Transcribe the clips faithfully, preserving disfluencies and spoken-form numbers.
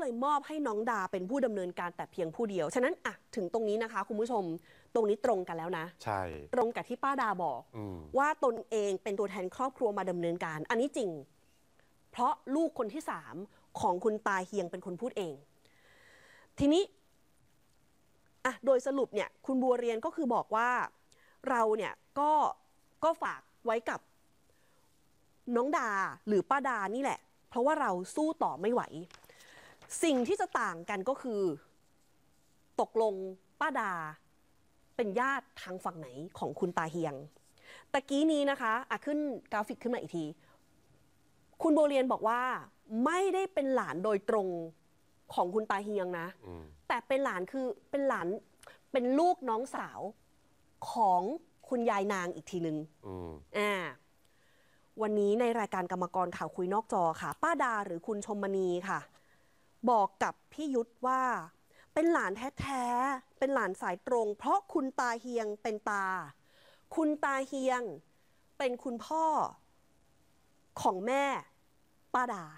เลยมอบให้น้องดาเป็นผู้ดำเนินการแต่เพียงผู้เดียวฉะนั้นอะถึงตรงนี้นะคะคุณผู้ชมตรงนี้ตรงกันแล้วนะใช่ตรงกับที่ป้าดาบอกว่าตนเองเป็นตัวแทนครอบครัวมาดำเนินการอันนี้จริงเพราะลูกคนที่สามของคุณตาเฮียงเป็นคนพูดเองทีนี้อะโดยสรุปเนี่ยคุณบัวเรียนก็คือบอกว่าเราเนี่ยก็ก็ฝากไว้กับน้องดาหรือป้าดานี่แหละเพราะว่าเราสู้ต่อไม่ไหวสิ่งที่จะต่างกันก็คือตกลงป้าดาเป็นญาติทางฝั่งไหนของคุณตาเฮียงตะกี้นี้นะคะอ่ะขึ้นกราฟิกขึ้นมาอีกทีคุณโบเรียนบอกว่าไม่ได้เป็นหลานโดยตรงของคุณตาเฮียงนะแต่เป็นหลานคือเป็นหลานเป็นลูกน้องสาวของคุณยายนางอีกทีนึงอ่าวันนี้ในรายการกรรมกรข่าวคุยนอกจอค่ะป้าดาหรือคุณชมณีค่ะบอกกับพี่ยุทธว่าเป็นหลานแท้ๆเป็นหลานสายตรงเพราะคุณตาเฮียงเป็นตาคุณตาเฮียงเป็นคุณพ่อของแม่ป้าดา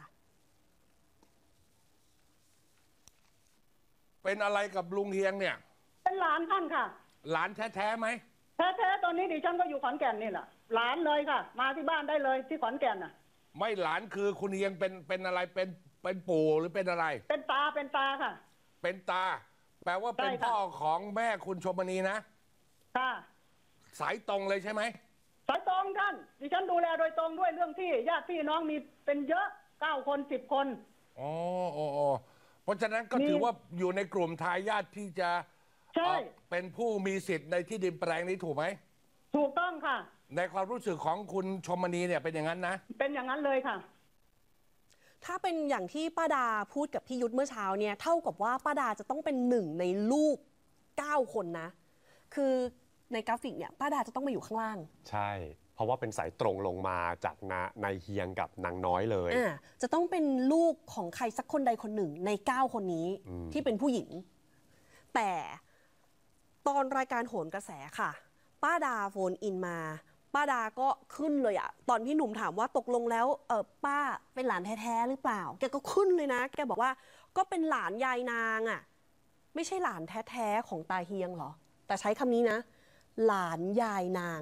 เป็นอะไรกับลุงเฮียงเนี่ยเป็นหลานท่านค่ะหลานแท้ๆไหมแท้ๆตอนนี้ดิฉันก็อยู่ขอนแก่นนี่แหละหลานเลยค่ะมาที่บ้านได้เลยที่ขอนแก่นน่ะไม่หลานคือคุณเฮียงเป็นเป็นอะไรเป็นเป็นปู่หรือเป็นอะไรเป็นตาเป็นตาค่ะเป็นตาแปลว่าเป็นพ่อของแม่คุณชมณีนะค่ะสายตรงเลยใช่ไหมสายตรงท่านดิฉันดูแลโดยตรงด้วยเรื่องที่ญาติพี่น้องมีเป็นเยอะเก้าคนสิบคนอ๋ออ๋อเพราะฉะนั้นก็ถือว่าอยู่ในกลุ่มทายาทที่จะใช่เป็นผู้มีสิทธิ์ในที่ดินแปลงนี้ถูกไหมถูกต้องค่ะในความรู้สึกของคุณชมณีเนี่ยเป็นอย่างนั้นนะเป็นอย่างนั้นเลยค่ะถ้าเป็นอย่างที่ป้าดาพูดกับพี่ยุทธเมื่อเช้าเนี่ยเท่ากับว่าป้าดาจะต้องเป็นหนึ่งในลูกเก้าคนนะคือในกราฟิกเนี่ยป้าดาจะต้องมาอยู่ข้างล่างใช่เพราะว่าเป็นสายตรงลงมาจากนานายเฮียงกับนางน้อยเลยอ่าจะต้องเป็นลูกของใครสักคนใดคนหนึ่งในเก้าคนนี้ที่เป็นผู้หญิงแต่ตอนรายการโหนกระแสค่ะป้าดาโฟนอินมาป้าดาก็ขึ้นเลยอะตอนพี่หนุ่มถามว่าตกลงแล้วเออป้าเป็นหลานแท้ๆหรือเปล่าแกก็ขึ้นเลยนะแกบอกว่าก็เป็นหลานยายนางอะไม่ใช่หลานแท้ๆของตาเฮียงหรอแต่ใช้คำนี้นะหลานยายนาง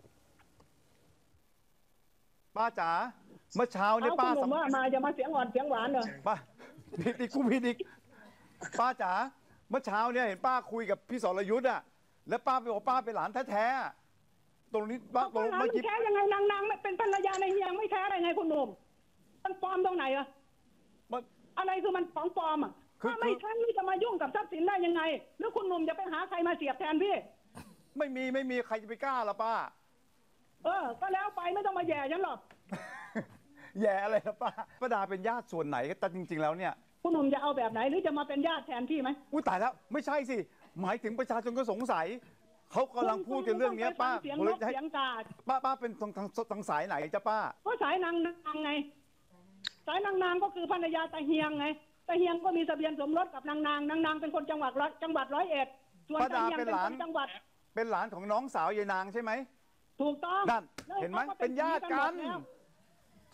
ป้าจ๋าเมื่อเช้าเนี่ยป้าสมมติว่ามาจะมาเสียงอ่อนเสียงหวานเหรอป้าผิดอีกกูผิดอีกป้าจ๋าเมื่อเช้าเนี่ยเห็นป้าคุยกับพี่สรยุทธ์อะแล้วป้าไปบอกป้าเป็นหลานแท้ๆตรงนี้ป้าตรงเมื่อกี้แท้ยังไงนางนางเป็นภรรยาในเฮียงไม่แท้อะไรไงคุณหนุ่มมันปลอมตรงไหนอะอะไรคือมันของปลอมอะถ้าไม่ใช่นี่จะมายุ่งกับทรัพย์สินได้ยังไงหรือคุณหนุ่มจะไปหาใครมาเสียบแทนพี่ไม่มีไม่มีใครจะไปกล้าหรอป้าเออก็แล้วไปไม่ต้องมาแย่ฉันหรอกแย่อะไรนะป้าป้าดาเป็นญาติส่วนไหนแต่จริงๆแล้วเนี่ยคุณหนุ่มจะเอาแบบไหนหรือจะมาเป็นญาติแทนพี่ไหมอุ้ยตายแล้วไม่ใช่สิหมายถึงประชาชนก็สงสัยเขากำลังพูดกันเรื่องนี้ป้าผมเลยจะให้ป้าป้าเป็นทางทางทางสายไหนจ้ะป้าก็สายนางนางไงสายนางนางก็คือภรรยาตาเฮียงไงตาเฮียงก็มีทะเบียนสมรสกับนางนางนางนางเป็นคนจังหวัดร้อยจังหวัดร้อยเอ็ดส่วนตาเฮียงเป็นคนจังหวัดเป็นหลานของน้องสาวยายนางใช่ไหมถูกต้องนั่นเห็นไหมเป็นญาติกันโจ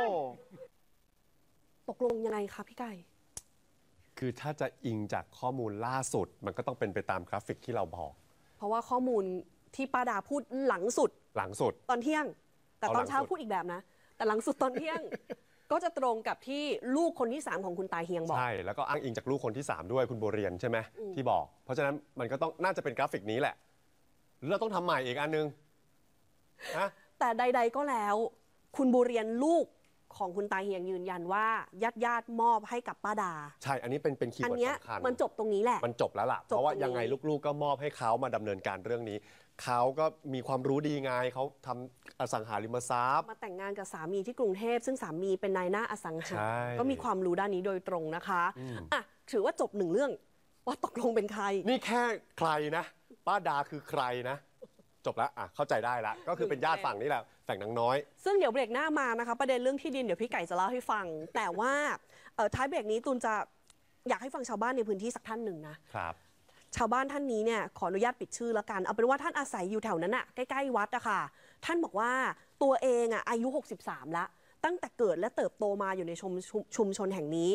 ตกลงยังไงคะพี่ไก่คือถ้าจะอิงจากข้อมูลล่าสุดมันก็ต้องเป็นไปตามกราฟิกที่เราบอกเพราะว่าข้อมูลที่ป้าดาพูดหลังสุดหลังสุดตอนเที่ยงแต่ตอนเช้าพูดอีกแบบนะแต่หลังสุดตอนเที่ยงก็จะตรงกับที่ลูกคนที่สามของคุณตาเฮียงบอกใช่แล้วก็อ้างอิงจากลูกคนที่สามด้วยคุณโบเรียนใช่ไหมที่บอกเพราะฉะนั้นมันก็ต้องน่าจะเป็นกราฟิกนี้แหละหรือเราต้องทำใหม่อีกอันนึงนะแต่ใดๆก็แล้วคุณบุเรียนลูกของคุณตาเฮียงยืนยันว่าญาติญาติมอบให้กับป้าดาใช่อันนี้เป็นเป็นคีย์เวิร์ดสำคัญมันจบตรงนี้แหละมันจบแล้วล่ะเพราะว่ายังไงลูกๆก็มอบให้เขามาดำเนินการเรื่องนี้เขาก็มีความรู้ดีไงเขาทำอสังหาริมทรัพย์มาแต่งงานกับสามีที่กรุงเทพซึ่งสามีเป็นนายหน้าอสังหาก็มีความรู้ด้านนี้โดยตรงนะคะอ่ะถือว่าจบหนึ่งเรื่องว่าตกลงเป็นใครนี่แค่ใครนะป้าดาคือใครนะจบแล้วอ่ะเข้าใจได้แล้วก็คือเป็นญาติฝั่งนี้แหละฝั่งนางน้อยซึ่งเดี๋ยวเบรกหน้ามานะคะประเด็นเรื่องที่ดินเดี๋ยวพี่ไก่จะเล่าให้ฟังแต่ว่าท้ายเบรกนี้ตูนจะอยากให้ฟังชาวบ้านในพื้นที่สักท่านหนึ่งนะครับชาวบ้านท่านนี้เนี่ยขออนุญาตปิดชื่อแล้วกันเอาเป็นว่าท่านอาศัยอยู่แถวนั้นอะใกล้ๆวัดอะค่ะท่านบอกว่าตัวเองอะอายุหกสิบสามแล้วตั้งแต่เกิดและเติบโตมาอยู่ในชุมชุมชนแห่งนี้